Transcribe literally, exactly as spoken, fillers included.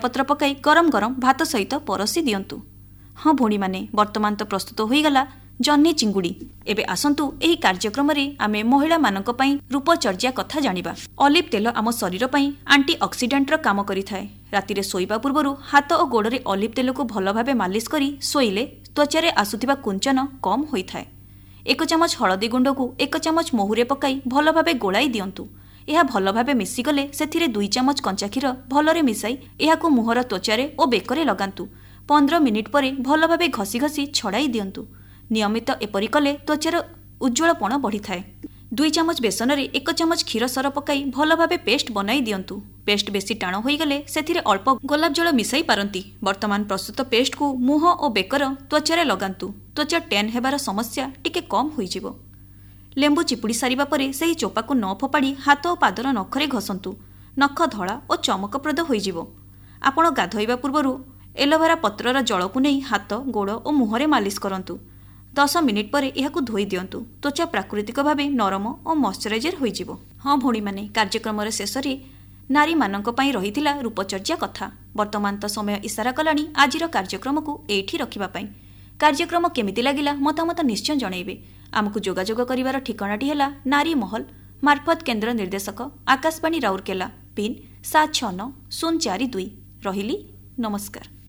ପତ୍ର ପକାଇ ଗରମ ଗରମ ଭାତ ସହିତ ପରସି ଦିଅନ୍ତୁ। ହଁ ଭଉଣୀମାନେ, ବର୍ତ୍ତମାନ ତ ପ୍ରସ୍ତୁତ ହୋଇଗଲା ଜହ୍ନି ଚିଙ୍ଗୁଡ଼ି। ଏବେ ଆସନ୍ତୁ ଏହି କାର୍ଯ୍ୟକ୍ରମରେ ଆମେ ମହିଳାମାନଙ୍କ ପାଇଁ ରୂପଚର୍ଯ୍ୟା କଥା ଜାଣିବା। ଅଲିଭ୍ ତେଲ ଆମ ଶରୀର ପାଇଁ ଆଣ୍ଟି ଅକ୍ସିଡାଣ୍ଟର କାମ କରିଥାଏ। ରାତିରେ ଶୋଇବା ପୂର୍ବରୁ ହାତ ଓ ଗୋଡ଼ରେ ଅଲିଭ୍ ତେଲକୁ ଭଲ ଭାବେ ମାଲିସ କରି ଶୋଇଲେ ତ୍ୱଚାରେ ଆସୁଥିବା କୁଞ୍ଚନ କମ୍ ହୋଇଥାଏ। ଏକ ଚାମଚ ହଳଦୀ ଗୁଣ୍ଡକୁ ଏକ ଚାମଚ ମହୁରେ ପକାଇ ଭଲ ଭାବେ ଗୋଳାଇ ଦିଅନ୍ତୁ। ଏହା ଭଲ ଭାବେ ମିଶିଗଲେ ସେଥିରେ ଦୁଇ ଚାମଚ କଞ୍ଚା କ୍ଷୀର ଭଲରେ ମିଶାଇ ଏହାକୁ ମୁହଁର ତ୍ୱଚାରେ ଓ ବେକରେ ଲଗାନ୍ତୁ। ପନ୍ଦର ମିନିଟ୍ ପରେ ଭଲ ଭାବେ ଘଷି ଘଷି ଛଡ଼ାଇ ଦିଅନ୍ତୁ। ନିୟମିତ ଏପରି କଲେ ତ୍ୱଚାର ଉଜ୍ଜ୍ୱଳପଣ ବଢ଼ିଥାଏ। ଦୁଇ ଚାମଚ ବେସନରେ ଏକ ଚାମଚ କ୍ଷୀର ସର ପକାଇ ଭଲ ଭାବେ ପେଷ୍ଟ ବନାଇ ଦିଅନ୍ତୁ। ପେଷ୍ଟ ବେଶୀ ଟାଣ ହୋଇଗଲେ ସେଥିରେ ଅଳ୍ପ ଗୋଲାପ ଜଳ ମିଶାଇ ପାରନ୍ତି। ବର୍ତ୍ତମାନ ପ୍ରସ୍ତୁତ ପେଷ୍ଟକୁ ମୁହଁ ଓ ବେକର ତ୍ୱଚାରେ ଲଗାନ୍ତୁ। ତ୍ୱଚା ଟେନ୍ ହେବାର ସମସ୍ୟା ଟିକେ କମ୍ ହୋଇଯିବ। ଲେମ୍ବୁ ଚିପୁଡ଼ି ସାରିବା ପରେ ସେହି ଚୋପାକୁ ନ ଫୋପାଡ଼ି ହାତ ଓ ପାଦର ନଖରେ ଘଷନ୍ତୁ। ନଖ ଧଳା ଓ ଚମକପ୍ରଦ ହୋଇଯିବ। ଆପଣ ଗାଧୋଇବା ପୂର୍ବରୁ ଏଲୋଭେରା ପତ୍ରର ଜଳକୁ ନେଇ ହାତ, ଗୋଡ଼ ଓ ମୁହଁରେ ମାଲିସ କରନ୍ତୁ। ଦଶ ମିନିଟ୍ ପରେ ଏହାକୁ ଧୋଇ ଦିଅନ୍ତୁ। ତ୍ୱଚା ପ୍ରାକୃତିକ ଭାବେ ନରମ ଓ ମଶ୍ଚରାଇଜର ହୋଇଯିବ। ହଁ ଭଉଣୀମାନେ, କାର୍ଯ୍ୟକ୍ରମର ଶେଷରେ ନାରୀମାନଙ୍କ ପାଇଁ ରହିଥିଲା ରୂପଚର୍ଯ୍ୟା କଥା। ବର୍ତ୍ତମାନ ତ ସମୟ ଇସାରା କଲାଣି ଆଜିର କାର୍ଯ୍ୟକ୍ରମକୁ ଏଇଠି ରଖିବା ପାଇଁ। କାର୍ଯ୍ୟକ୍ରମ କେମିତି ଲାଗିଲା ମତାମତ ନିଶ୍ଚୟ ଜଣାଇବେ। ଆମକୁ ଯୋଗାଯୋଗ କରିବାର ଠିକଣାଟି ହେଲା ନାରୀ ମହଲ, ମାର୍ଫତ କେନ୍ଦ୍ର ନିର୍ଦ୍ଦେଶକ, ଆକାଶବାଣୀ ରାଉରକେଲା, ପିନ୍ ସାତ ଛଅ ନଅ ଶୂନ ଚାରି ଦୁଇ। ରହିଲି, ନମସ୍କାର।